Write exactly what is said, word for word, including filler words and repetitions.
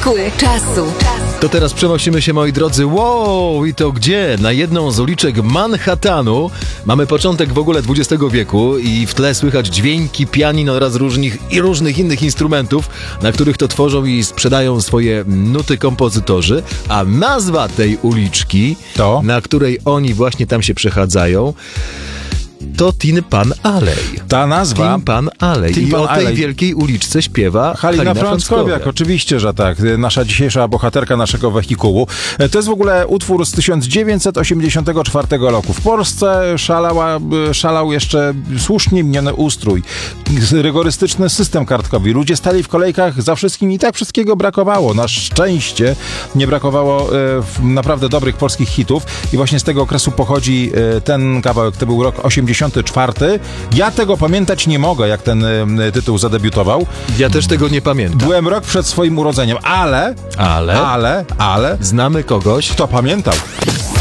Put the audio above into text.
Wehikuł czasu. To teraz przenosimy się, moi drodzy, wow, i to gdzie? Na jedną z uliczek Manhattanu. Mamy początek w ogóle dwudziestego wieku i w tle słychać dźwięki pianin oraz różnych i różnych innych instrumentów, na których to tworzą i sprzedają swoje nuty kompozytorzy, a nazwa tej uliczki, To? na której oni właśnie tam się przechadzają, to Tin Pan Alley. Ta nazwa... Tin Pan Alley. Tin I Pan o tej Alley. wielkiej uliczce śpiewa Halina Halina Frąckowiak, Frąckowiak. oczywiście, że tak. Nasza dzisiejsza bohaterka naszego wehikułu. To jest w ogóle utwór z tysiąc dziewięćset osiemdziesiątego czwartego roku. W Polsce szalała, szalał jeszcze słusznie miniony ustrój. Rygorystyczny system kartkowy. Ludzie stali w kolejkach za wszystkim i tak wszystkiego brakowało. Na szczęście nie brakowało e, naprawdę dobrych polskich hitów i właśnie z tego okresu pochodzi e, ten kawałek. To był rok osiemdziesiąty czwarty. Ja tego pamiętać nie mogę, jak ten e, tytuł zadebiutował. Ja też tego nie pamiętam. Byłem rok przed swoim urodzeniem, ale, Ale? ale, ale, Znamy kogoś, kto pamiętał?